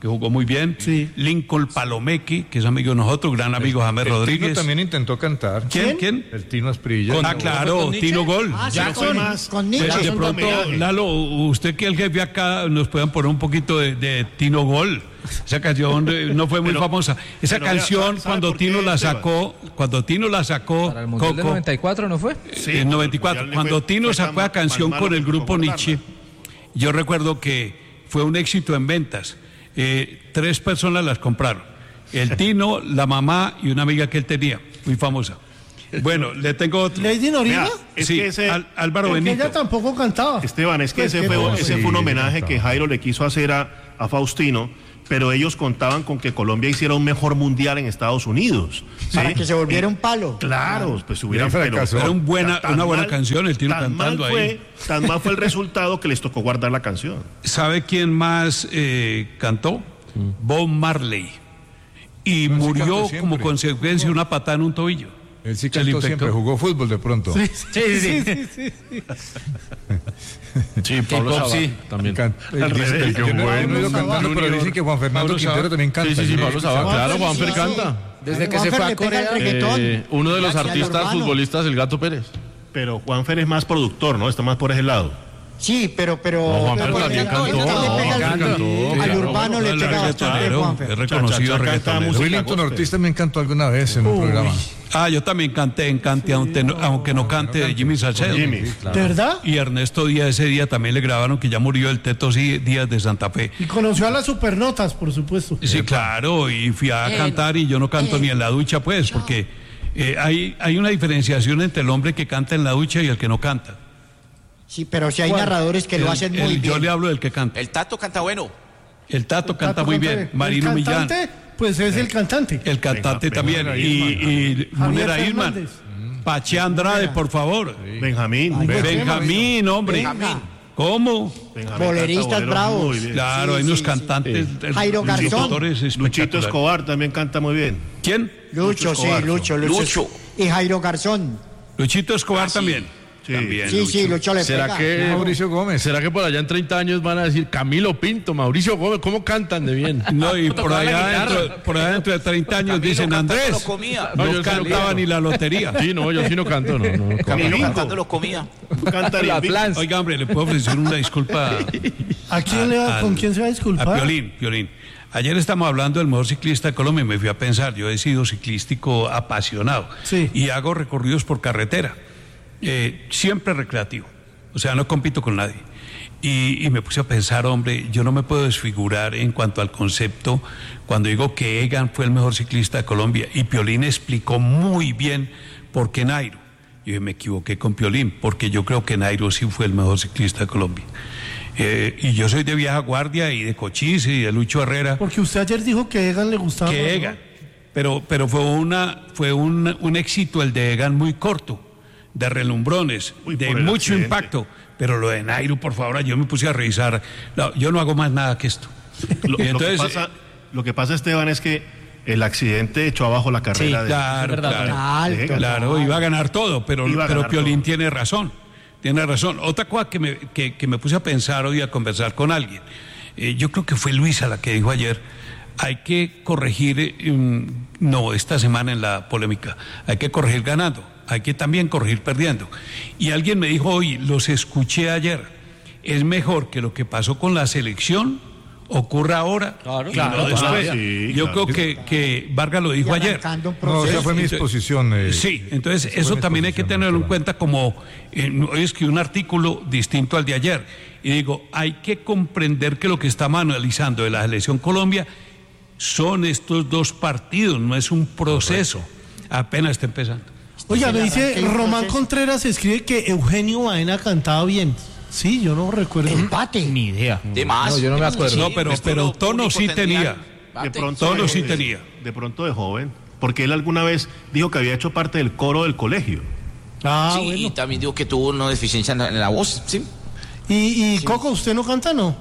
que jugó muy bien. Sí. Lincoln Palomeque, que es amigo de nosotros, gran amigo James el Rodríguez. Tino también intentó cantar. ¿Quién? ¿Quién? El Tino Asprilla. Ah, claro, Tino Gol. Ah, ya con, más, con De, Nietzsche. de pronto, Lalo, usted que es el jefe acá, nos puedan poner un poquito de, de Tino Gol. Esa canción eh, no fue muy pero, famosa. Esa canción, vea, cuando Tino la sacó, cuando Tino la sacó... Para el Mundial Coco, del noventa y cuatro, ¿no fue? Sí, en noventa y cuatro. Cuando fue, Tino fue sacó la canción con el grupo Nietzsche, yo recuerdo que fue un éxito en ventas. Eh, tres personas las compraron. El Tino, la mamá y una amiga que él tenía, muy famosa. Bueno, le tengo otro. ¿Lady Noriega? Es sí, que ese, Al, Álvaro Benito. Benito. Ella tampoco cantaba. Esteban, es que pues ese, que fue, no, ese sí, fue un homenaje no. que Jairo le quiso hacer a, a Faustino, pero ellos contaban con que Colombia hiciera un mejor mundial en Estados Unidos. ¿sí? Para que se volviera un palo. Claro, pues hubieran fracasado. Era un buena, una buena mal, canción, el Tino cantando mal ahí. Fue, tan mal fue el resultado que les tocó guardar la canción. ¿Sabe quién más eh, cantó? Mm. Bob Marley. Y no, murió sí como consecuencia de una patada en un tobillo. Él sí cantó siempre, jugó fútbol de pronto. Sí, sí, sí. sí, sí, sí, sí. sí Pablo Sabá sí. también. Can, el, dice, el que jugó no he ido cantando, pero dicen que Juan Fernando Pablo Quintero también canta. Sí, sí, sí, Pablo Sabá, claro, Juanfer canta. Desde que se fue a Corea. Eh, uno de los artistas futbolistas, el Gato Pérez. Pero Juanfer es más productor, ¿no? Está más por ese lado. Sí, pero... pero no, Juanfer también cantó. Al urbano le pega bastante Juanfer. Es reconocido reggaetonero. Willington Ortiz también cantó alguna vez en un programa. Ah, yo también canté en Cante, aunque no, aunque no cante de Jimmy Salcedo. Jimmy, claro. ¿De verdad? Y Ernesto Díaz ese día también le grabaron que ya murió el Teto Díaz de Santa Fe. Y conoció a las supernotas, por supuesto. Sí, claro, y fui a eh, cantar y yo no canto eh, ni en la ducha, pues, porque eh, hay, hay una diferenciación entre el hombre que canta en la ducha y el que no canta. Sí, pero si hay bueno, narradores que el, lo hacen muy el, bien. Yo le hablo del que canta. El Tato canta bueno. El Tato el canta Tato muy canta bien. Marino Millán. Pues es el cantante. El cantante venga, también. Venga, y, y Munera Irman. Pache Andrade, por favor. Sí. Benjamín. Ay, Benjamín, hombre. Benjamín. ¿Cómo? Benjamín Boleristas bravos. Claro, sí, hay unos sí, cantantes. Sí. Jairo Garzón. Luchito Escobar también canta muy bien. ¿Quién? Lucho, Lucho sí, Lucho, Lucho. Lucho. Y Jairo Garzón. Luchito Escobar ah, sí. también. Sí, también, sí, Lucho. sí, Lucho le ¿Será pega. que Mauricio Gómez? ¿Será que por allá en treinta años van a decir Camilo Pinto, Mauricio Gómez? ¿Cómo cantan de bien? No, y por allá, dentro, por allá dentro de treinta años Camilo dicen Andrés, lo comía. no, no cantaba ni la lotería. Sí, no, yo sí no canto, no. no Camilo cantando lo comía. Canta la plan. Oiga, hombre, le puedo ofrecer una disculpa. ¿A quién le va, ¿Con quién se va a disculpar? A Piolín, Piolín. Ayer estamos hablando del mejor ciclista de Colombia y me fui a pensar, yo he sido ciclístico apasionado sí. y hago recorridos por carretera, eh, siempre recreativo. O sea, no compito con nadie. Y, y me puse a pensar, hombre, yo no me puedo desfigurar en cuanto al concepto cuando digo que Egan fue el mejor ciclista de Colombia. Y Piolín explicó muy bien por qué Nairo. Yo me equivoqué con Piolín, porque yo creo que Nairo sí fue el mejor ciclista de Colombia. Eh, y yo soy de Vieja Guardia y de Cochise y de Lucho Herrera. Porque usted ayer dijo que Egan le gustaba. Que más, Egan. ¿no? Pero, pero fue, una, fue un, un éxito el de Egan muy corto. De relumbrones, Uy, de mucho accidente. impacto, pero lo de Nairo, por favor, yo me puse a revisar, no, yo no hago más nada que esto. Lo, Entonces, lo, que pasa, lo que pasa, Esteban, es que el accidente echó abajo la carrera. Sí, de claro, de claro, alto, claro, claro, iba a ganar todo, pero, ganar pero Piolín todo. tiene razón, tiene razón. Otra cosa que me, que, que me puse a pensar hoy, a conversar con alguien, eh, yo creo que fue Luisa la que dijo ayer, hay que corregir, um, no, esta semana en la polémica, hay que corregir ganando. Hay que también corregir perdiendo. Y alguien me dijo hoy, los escuché ayer, es mejor que lo que pasó con la selección ocurra ahora claro, y claro, no después. Ah, sí, Yo claro. creo que, que Vargas lo dijo ayer. No, esa fue mi exposición. Eh, sí, entonces eso también hay que tenerlo en cuenta como, eh, hoy escribí un artículo distinto al de ayer, y digo, hay que comprender que lo que estamos analizando de la selección Colombia son estos dos partidos, no es un proceso, apenas está empezando. Oiga, me dice Román Contreras, escribe que Eugenio Baena cantaba bien. Sí, yo no recuerdo. Empate. Ni idea. De más. No, yo no me acuerdo. No, pero, pero tono sí tenía. De pronto, tono sí de, tenía. De pronto de joven. Porque él alguna vez dijo que había hecho parte del coro del colegio. Ah, sí, bueno. Y también dijo que tuvo una deficiencia en la, en la voz, ¿sí? ¿Y, y sí. Coco, usted no canta, no?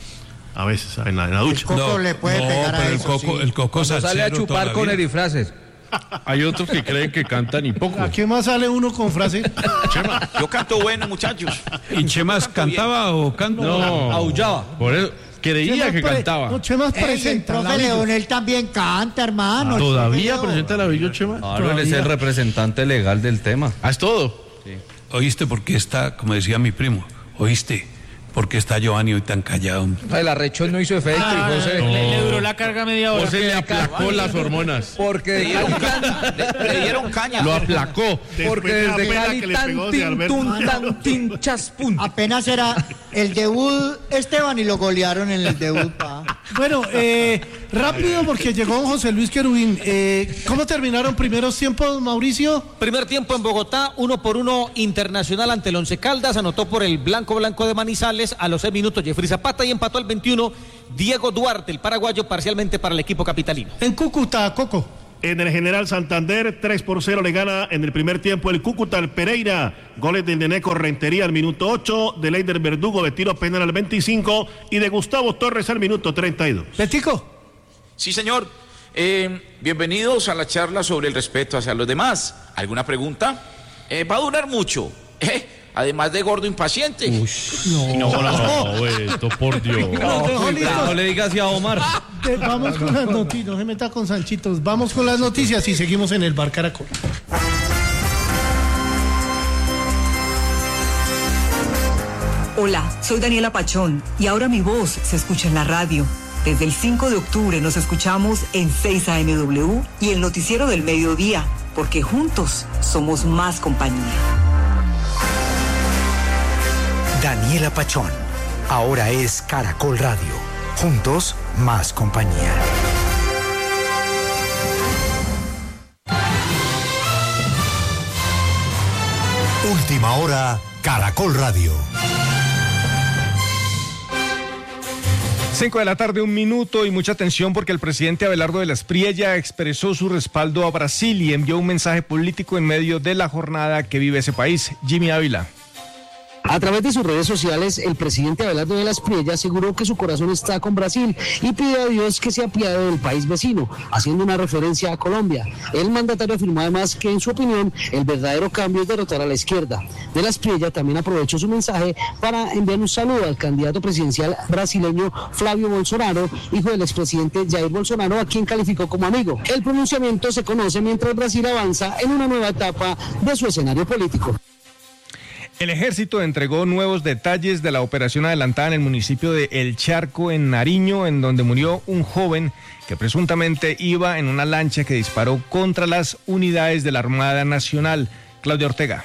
A veces, en la, en la ducha. El Coco no, le puede no, pegar pero a el eso, Coco, sí. el Coco sale a chupar con erifrases. Hay otros que creen que cantan y poco. ¿A qué más sale uno con frase? Chema, yo canto bueno, muchachos. ¿Y Chemas cantaba bien. o canta? No, aullaba. Por eso, creía que pre, cantaba. No, Chema es presenta. El profe Leonel también canta, hermano. Ah, ¿Todavía presenta la Lavillo, Chema? Claro, él es el representante legal del tema. ¿Ah, es todo? Sí. ¿Oíste por qué está, como decía mi primo, oíste por qué está Giovanni hoy tan callado? El arrechón no hizo efecto, ah, y José. No. Le, le duró la carga media hora. José le aplacó las hormonas. Porque le dieron caña. Le, le dieron caña. Lo aplacó. Porque desde Cali tan tin, tun, tan tin, chaspun. Apenas era el debut Esteban y lo golearon en el debut, pa. Bueno, eh, rápido porque llegó José Luis Querubín. Eh, ¿Cómo terminaron primeros tiempos, Mauricio? Primer tiempo en Bogotá, uno por uno Internacional ante el Once Caldas, anotó por el Blanco Blanco de Manizales a los seis minutos Jeffrey Zapata y empató al veintiuno Diego Duarte, el paraguayo, parcialmente para el equipo capitalino. En Cúcuta, Coco. En el General Santander, tres por cero le gana en el primer tiempo el Cúcuta al Pereira. Goles de Neneco Rentería al minuto ocho, de Leider Verdugo de tiro penal al veinticinco y de Gustavo Torres al minuto treinta y dos. Petico. Sí, señor. Eh, bienvenidos a la charla sobre el respeto hacia los demás. ¿Alguna pregunta? Eh, va a durar mucho. Eh, además de gordo impaciente. Uy, no, no, no, no, esto, por Dios. No, no, no, no le digas así a Omar. De, vamos con las noticias, no se meta con Sanchitos. Vamos con las noticias y seguimos en el Bar Caracol. Hola, soy Daniela Pachón y ahora mi voz se escucha en la radio. Desde el cinco de octubre nos escuchamos en seis A M W y el noticiero del mediodía, porque juntos somos más compañía. Daniela Pachón, ahora es Caracol Radio. Juntos, más compañía. Última hora, Caracol Radio. Cinco de la tarde, un minuto y mucha atención porque el presidente Abelardo de la Espriella expresó su respaldo a Brasil y envió un mensaje político en medio de la jornada que vive ese país. Jimmy Ávila. A través de sus redes sociales, el presidente Abelardo de la Espriella aseguró que su corazón está con Brasil y pidió a Dios que se apiade del país vecino, haciendo una referencia a Colombia. El mandatario afirmó además que, en su opinión, el verdadero cambio es derrotar a la izquierda. De la Espriella también aprovechó su mensaje para enviar un saludo al candidato presidencial brasileño Flavio Bolsonaro, hijo del expresidente Jair Bolsonaro, a quien calificó como amigo. El pronunciamiento se conoce mientras Brasil avanza en una nueva etapa de su escenario político. El ejército entregó nuevos detalles de la operación adelantada en el municipio de El Charco, en Nariño, en donde murió un joven que presuntamente iba en una lancha que disparó contra las unidades de la Armada Nacional. Claudia Ortega.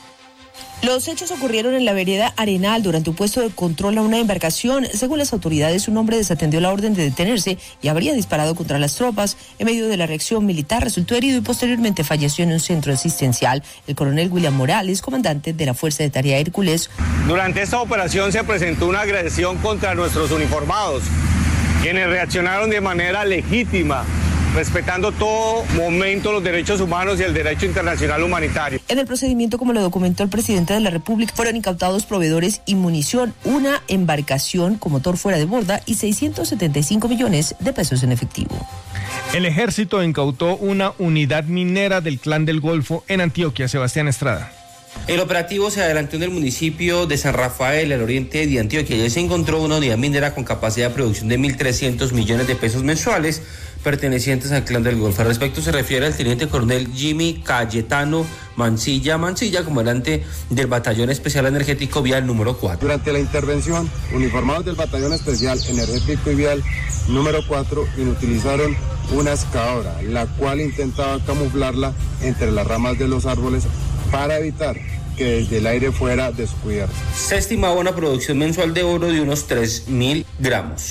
Los hechos ocurrieron en la vereda Arenal durante un puesto de control a una embarcación. Según las autoridades, un hombre desatendió la orden de detenerse y habría disparado contra las tropas. En medio de la reacción militar resultó herido y posteriormente falleció en un centro asistencial. El coronel William Morales, comandante de la Fuerza de Tarea Hércules. Durante esta operación se presentó una agresión contra nuestros uniformados, quienes reaccionaron de manera legítima, respetando todo momento los derechos humanos y el derecho internacional humanitario. En el procedimiento, como lo documentó el presidente de la República, fueron incautados proveedores y munición, una embarcación con motor fuera de borda y seiscientos setenta y cinco millones de pesos en efectivo. El ejército incautó una unidad minera del Clan del Golfo en Antioquia. Sebastián Estrada. El operativo se adelantó en el municipio de San Rafael, al oriente de Antioquia. Allí se encontró una unidad minera con capacidad de producción de mil trescientos millones de pesos mensuales, pertenecientes al Clan del Golfo. Al respecto se refiere al teniente coronel Jimmy Cayetano Mancilla Mancilla, comandante del Batallón Especial Energético Vial número cuatro. Durante la intervención, uniformados del Batallón Especial Energético y Vial número cuatro inutilizaron una excavadora, la cual intentaba camuflarla entre las ramas de los árboles para evitar que desde el aire fuera descubierto. Se estimaba una producción mensual de oro de unos tres mil gramos.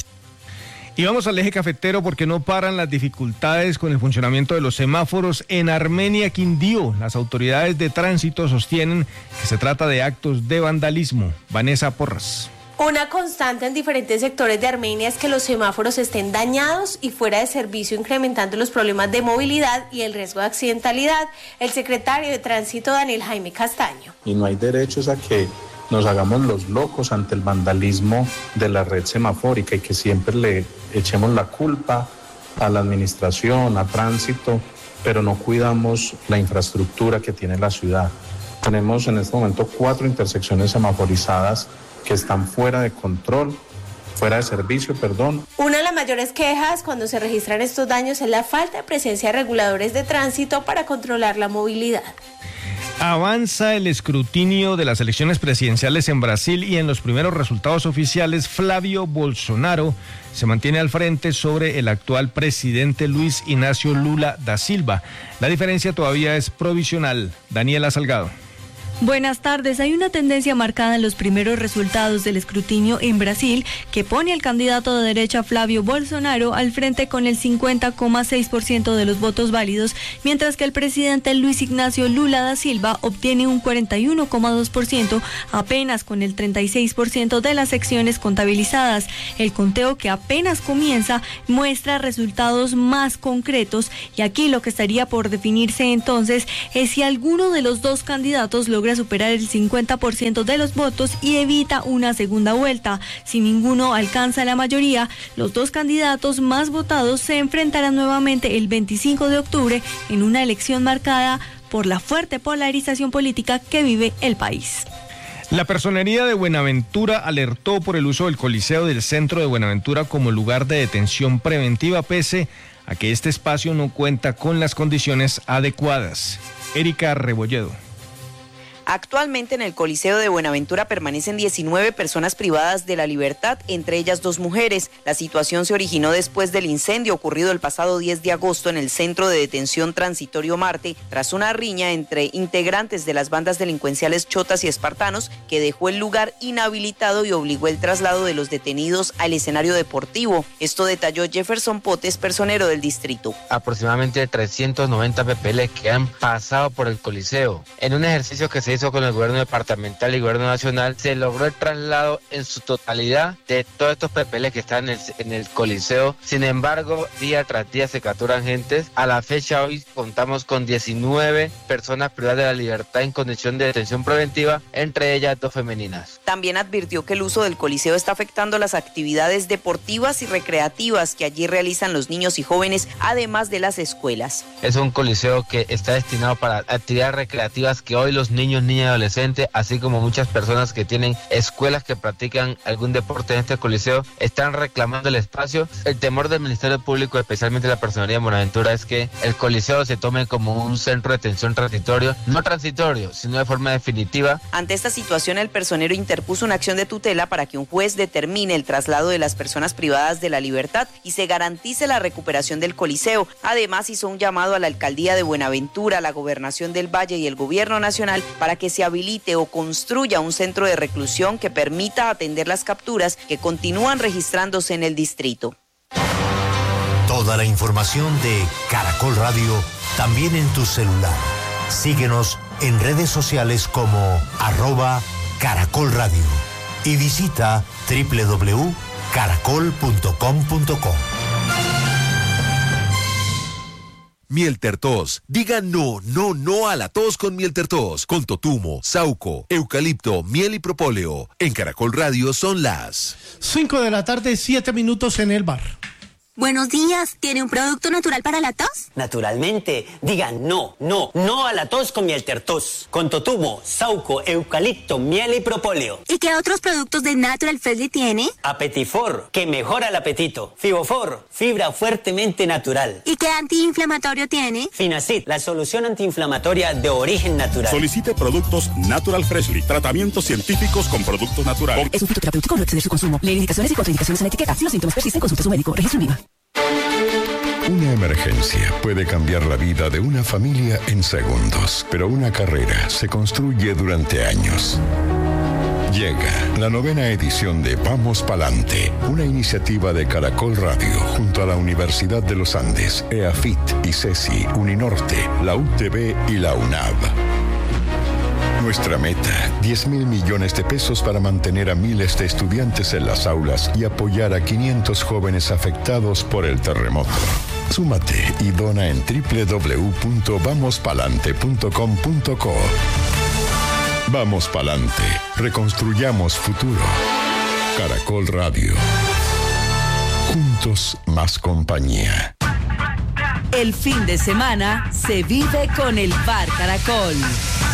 Y vamos al eje cafetero porque no paran las dificultades con el funcionamiento de los semáforos en Armenia, Quindío. Las autoridades de tránsito sostienen que se trata de actos de vandalismo. Vanessa Porras. Una constante en diferentes sectores de Armenia es que los semáforos estén dañados y fuera de servicio, incrementando los problemas de movilidad y el riesgo de accidentalidad. El secretario de Tránsito, Daniel Jaime Castaño. Y no hay derechos a que nos hagamos los locos ante el vandalismo de la red semafórica y que siempre le echemos la culpa a la administración, a tránsito, pero no cuidamos la infraestructura que tiene la ciudad. Tenemos en este momento cuatro intersecciones semaforizadas que están fuera de control fuera de servicio, perdón. Una de las mayores quejas cuando se registran estos daños es la falta de presencia de reguladores de tránsito para controlar la movilidad. Avanza el escrutinio de las elecciones presidenciales en Brasil y en los primeros resultados oficiales, Flavio Bolsonaro se mantiene al frente sobre el actual presidente Luis Ignacio Lula da Silva. La diferencia todavía es provisional. Daniela Salgado. Buenas tardes. Hay una tendencia marcada en los primeros resultados del escrutinio en Brasil que pone al candidato de derecha Flavio Bolsonaro al frente con el cincuenta coma seis por ciento de los votos válidos, mientras que el presidente Luis Ignacio Lula da Silva obtiene un cuarenta y uno coma dos por ciento, apenas con el treinta y seis por ciento de las secciones contabilizadas. El conteo, que apenas comienza, muestra resultados más concretos y aquí lo que estaría por definirse entonces es si alguno de los dos candidatos logra superar el cincuenta por ciento de los votos y evita una segunda vuelta. Si ninguno alcanza la mayoría, los dos candidatos más votados se enfrentarán nuevamente el veinticinco de octubre en una elección marcada por la fuerte polarización política que vive el país. La Personería de Buenaventura alertó por el uso del Coliseo del centro de Buenaventura como lugar de detención preventiva, pese a que este espacio no cuenta con las condiciones adecuadas. Erika Rebolledo. Actualmente en el Coliseo de Buenaventura permanecen diecinueve personas privadas de la libertad, entre ellas dos mujeres. La situación se originó después del incendio ocurrido el pasado diez de agosto en el Centro de Detención Transitorio Marte, tras una riña entre integrantes de las bandas delincuenciales Chotas y Espartanos, que dejó el lugar inhabilitado y obligó el traslado de los detenidos al escenario deportivo. Esto detalló Jefferson Potes, personero del distrito. Aproximadamente trescientos noventa P P L que han pasado por el Coliseo. En un ejercicio que se hizo con el gobierno departamental y gobierno nacional, se logró el traslado en su totalidad de todos estos P P L que están en el, en el Coliseo. Sin embargo, día tras día se capturan gentes. A la fecha hoy contamos con diecinueve personas privadas de la libertad en condición de detención preventiva, entre ellas dos femeninas. También advirtió que el uso del Coliseo está afectando las actividades deportivas y recreativas que allí realizan los niños y jóvenes, además de las escuelas. Es un coliseo que está destinado para actividades recreativas que hoy los niños, niñas y adolescentes, así como muchas personas que tienen escuelas que practican algún deporte en este coliseo, están reclamando el espacio. El temor del Ministerio Público, especialmente la Personería de Buenaventura, es que el coliseo se tome como un centro de detención transitorio, no transitorio, sino de forma definitiva. Ante esta situación, el personero interpuso una acción de tutela para que un juez determine el traslado de las personas privadas de la libertad y se garantice la recuperación del coliseo. Además, hizo un llamado a la Alcaldía de Buenaventura, a la Gobernación del Valle y el Gobierno Nacional para que se habilite o construya un centro de reclusión que permita atender las capturas que continúan registrándose en el distrito. Toda la información de Caracol Radio también en tu celular. Síguenos en redes sociales como arroba Caracol Radio y visita doble u doble u doble u punto caracol punto com punto co. Miel Tertos. Diga no, no, no a la tos con Miel Tertos. Con totumo, sauco, eucalipto, miel y propóleo. En Caracol Radio son las cinco de la tarde, siete minutos en el bar. Buenos días, ¿tiene un producto natural para la tos? Naturalmente, digan no, no, no a la tos con Miel Tertos. Con totumo, sauco, eucalipto, miel y propóleo. ¿Y qué otros productos de Natural Freshly tiene? Apetifor, que mejora el apetito. Fibofor, fibra fuertemente natural. ¿Y qué antiinflamatorio tiene? Finacid, la solución antiinflamatoria de origen natural. Solicite productos Natural Freshly, tratamientos científicos con productos naturales. Es un fitoterapéutico, no exceder su consumo. Lee indicaciones y contraindicaciones en la etiqueta. Si los síntomas persisten, consulte a su médico. Registro IVA. Una emergencia puede cambiar la vida de una familia en segundos, pero una carrera se construye durante años. Llega la novena edición de Vamos Palante, una iniciativa de Caracol Radio junto a la Universidad de los Andes, EAFIT, ICESI, Uninorte, la U T B y la UNAV. Nuestra meta, diez mil millones de pesos para mantener a miles de estudiantes en las aulas y apoyar a quinientos jóvenes afectados por el terremoto. Súmate y dona en doble u doble u doble u punto vamos palante punto com punto co. Vamos Palante, reconstruyamos futuro. Caracol Radio. Juntos más compañía. El fin de semana se vive con el Bar Caracol.